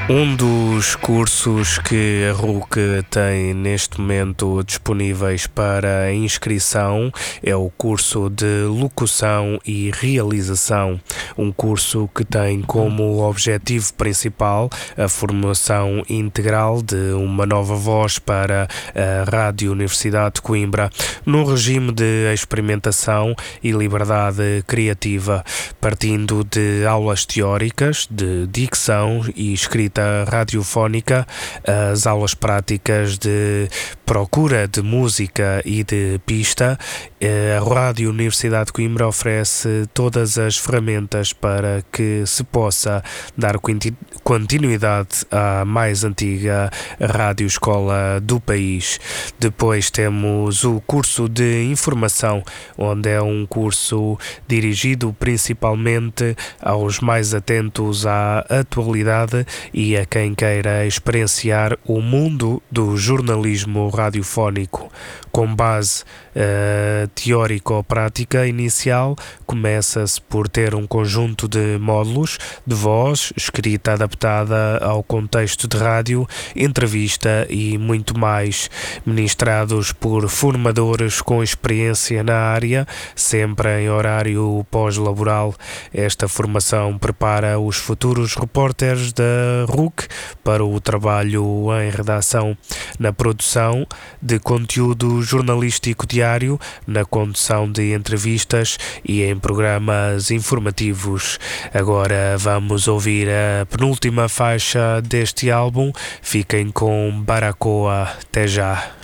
Um dos cursos que a RUC tem neste momento disponíveis para inscrição é o curso de Locução e Realização, um curso que tem como objetivo principal a formação integral de uma nova voz para a Rádio Universidade de Coimbra, num regime de experimentação e liberdade criativa, partindo de aulas teóricas de dicção e escrita radiofónica, as aulas práticas de procura de música e de pista. A Rádio Universidade de Coimbra oferece todas as ferramentas para que se possa dar continuidade à mais antiga rádio escola do país. Depois temos o curso de informação, onde é um curso dirigido principalmente aos mais atentos à atualidade e a quem queira experienciar o mundo do jornalismo radiofónico. Com base teórico-prática inicial, começa-se por ter um conjunto de módulos de voz, escrita adaptada ao contexto de rádio, entrevista e muito mais, ministrados por formadores com experiência na área, sempre em horário pós-laboral. Esta formação prepara os futuros repórteres da RUC para o trabalho em redação, na produção de conteúdo jornalístico diário, na condução de entrevistas e em programas informativos. Agora vamos ouvir a penúltima faixa deste álbum. Fiquem com Baracoa. Até já.